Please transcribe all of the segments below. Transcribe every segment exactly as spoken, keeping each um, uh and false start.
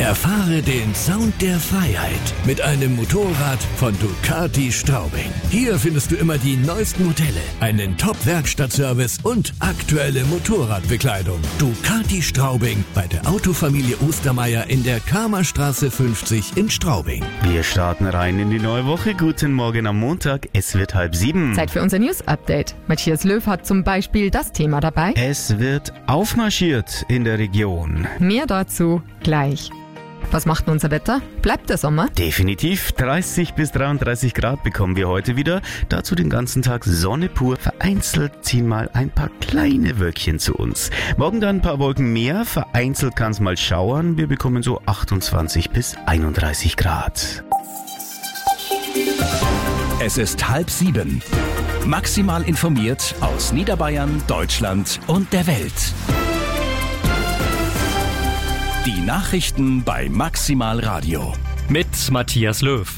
Erfahre den Sound der Freiheit mit einem Motorrad von Ducati Straubing. Hier findest du immer die neuesten Modelle, einen Top-Werkstattservice und aktuelle Motorradbekleidung. Ducati Straubing bei der Autofamilie Ostermeier in der Kramerstraße fünfzig in Straubing. Wir starten rein in die neue Woche. Guten Morgen am Montag. Es wird halb sieben. Zeit für unser News-Update. Matthias Löw hat zum Beispiel das Thema dabei. Es wird aufmarschiert in der Region. Mehr dazu gleich. Was macht unser Wetter? Bleibt der Sommer? Definitiv. dreißig bis dreiunddreißig Grad bekommen wir heute wieder. Dazu den ganzen Tag Sonne pur. Vereinzelt ziehen mal ein paar kleine Wölkchen zu uns. Morgen dann ein paar Wolken mehr. Vereinzelt kann es mal schauern. Wir bekommen so achtundzwanzig bis einunddreißig Grad. Es ist halb sieben. Maximal informiert aus Niederbayern, Deutschland und der Welt. Die Nachrichten bei Maximal Radio. Mit Matthias Löw.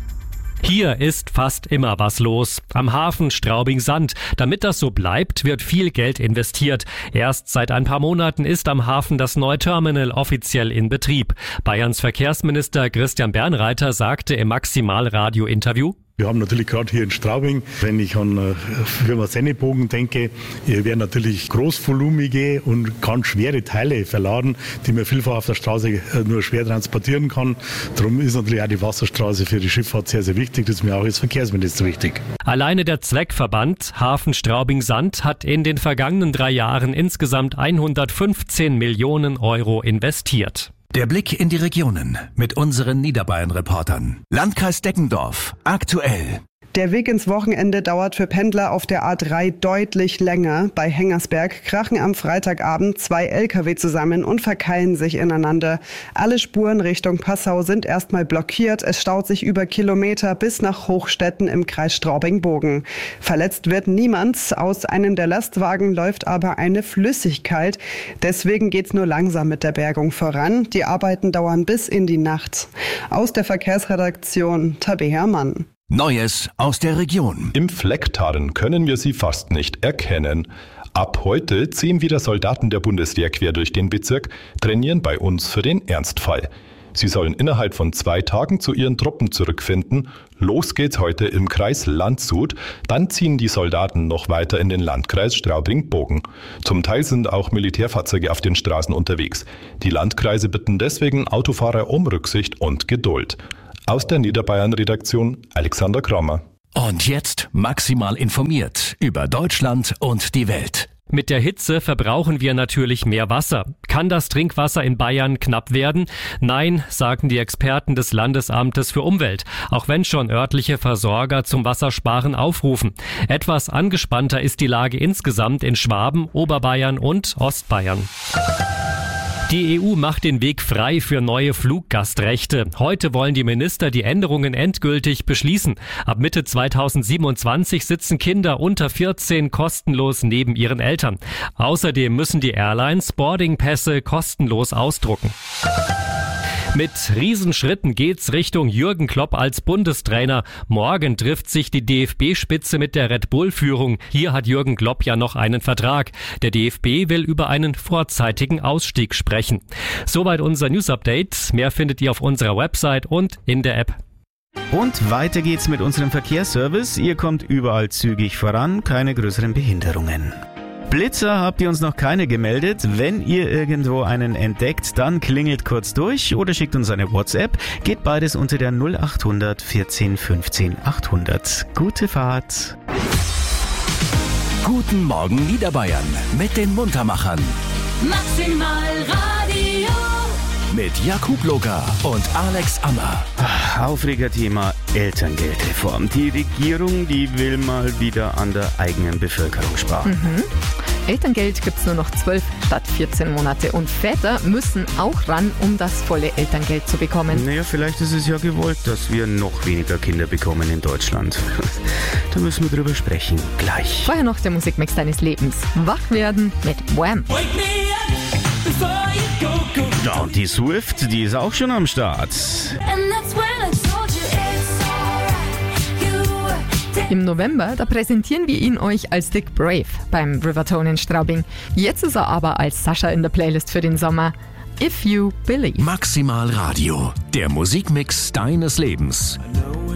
Hier ist fast immer was los. Am Hafen Straubing-Sand. Damit das so bleibt, wird viel Geld investiert. Erst seit ein paar Monaten ist am Hafen das neue Terminal offiziell in Betrieb. Bayerns Verkehrsminister Christian Bernreiter sagte im Maximal-Radio-Interview: Wir haben natürlich gerade hier in Straubing, wenn ich an äh, Firma Sennebogen denke, hier werden natürlich großvolumige und ganz schwere Teile verladen, die man vielfach auf der Straße äh, nur schwer transportieren kann. Darum ist natürlich auch die Wasserstraße für die Schifffahrt sehr, sehr wichtig. Das ist mir auch als Verkehrsminister wichtig. Alleine der Zweckverband Hafen Straubing-Sand hat in den vergangenen drei Jahren insgesamt hundertfünfzehn Millionen Euro investiert. Der Blick in die Regionen mit unseren Niederbayern-Reportern. Landkreis Deggendorf, aktuell. Der Weg ins Wochenende dauert für Pendler auf der A drei deutlich länger. Bei Hengersberg krachen am Freitagabend zwei L K W zusammen und verkeilen sich ineinander. Alle Spuren Richtung Passau sind erstmal blockiert. Es staut sich über Kilometer bis nach Hochstetten im Kreis Straubing-Bogen. Verletzt wird niemand. Aus einem der Lastwagen läuft aber eine Flüssigkeit. Deswegen geht's nur langsam mit der Bergung voran. Die Arbeiten dauern bis in die Nacht. Aus der Verkehrsredaktion Tabe Herrmann. Neues aus der Region. Im Flecktarn können wir sie fast nicht erkennen. Ab heute ziehen wieder Soldaten der Bundeswehr quer durch den Bezirk, trainieren bei uns für den Ernstfall. Sie sollen innerhalb von zwei Tagen zu ihren Truppen zurückfinden. Los geht's heute im Kreis Landshut. Dann ziehen die Soldaten noch weiter in den Landkreis Straubing-Bogen. Zum Teil sind auch Militärfahrzeuge auf den Straßen unterwegs. Die Landkreise bitten deswegen Autofahrer um Rücksicht und Geduld. Aus der Niederbayern-Redaktion Alexander Kramer. Und jetzt maximal informiert über Deutschland und die Welt. Mit der Hitze verbrauchen wir natürlich mehr Wasser. Kann das Trinkwasser in Bayern knapp werden? Nein, sagen die Experten des Landesamtes für Umwelt, auch wenn schon örtliche Versorger zum Wassersparen aufrufen. Etwas angespannter ist die Lage insgesamt in Schwaben, Oberbayern und Ostbayern. Die E U macht den Weg frei für neue Fluggastrechte. Heute wollen die Minister die Änderungen endgültig beschließen. Ab Mitte zweitausendsiebenundzwanzig sitzen Kinder unter vierzehn kostenlos neben ihren Eltern. Außerdem müssen die Airlines Boardingpässe kostenlos ausdrucken. Mit Riesenschritten geht's Richtung Jürgen Klopp als Bundestrainer. Morgen trifft sich die D F B-Spitze mit der Red Bull-Führung. Hier hat Jürgen Klopp ja noch einen Vertrag. Der D F B will über einen vorzeitigen Ausstieg sprechen. Soweit unser News-Update. Mehr findet ihr auf unserer Website und in der App. Und weiter geht's mit unserem Verkehrsservice. Ihr kommt überall zügig voran, keine größeren Behinderungen. Blitzer habt ihr uns noch keine gemeldet. Wenn ihr irgendwo einen entdeckt, dann klingelt kurz durch oder schickt uns eine WhatsApp. Geht beides unter der null achthundert vierzehn fünfzehn achthundert. Gute Fahrt. Guten Morgen Niederbayern mit den Muntermachern. Maximal Radio. Mit Jakub Loga und Alex Ammer. Aufregerthema Elterngeldreform. Die Regierung, die will mal wieder an der eigenen Bevölkerung sparen. Mhm. Elterngeld gibt's nur noch zwölf statt vierzehn Monate und Väter müssen auch ran, um das volle Elterngeld zu bekommen. Naja, vielleicht ist es ja gewollt, dass wir noch weniger Kinder bekommen in Deutschland. Da müssen wir drüber sprechen, gleich. Vorher noch der Musikmix deines Lebens. Wach werden mit Wham! Ja, und die Swift, die ist auch schon am Start. Im November, da präsentieren wir ihn euch als Dick Brave beim Rivertone in Straubing. Jetzt ist er aber als Sascha in der Playlist für den Sommer. If You Believe. Maximal Radio, der Musikmix deines Lebens.